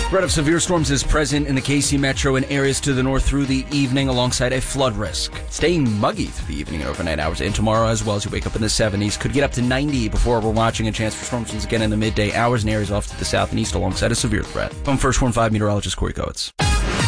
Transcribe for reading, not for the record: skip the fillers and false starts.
Threat of severe storms is present in the KC Metro and areas to the north through the evening alongside a flood risk. Staying muggy through the evening and overnight hours and tomorrow as well as you wake up in the 70s. Could get up to 90 before we're watching a chance for storms once again in the midday hours and areas off to the south and east alongside a severe threat. I'm First Warn 5 meteorologist Corey Coates.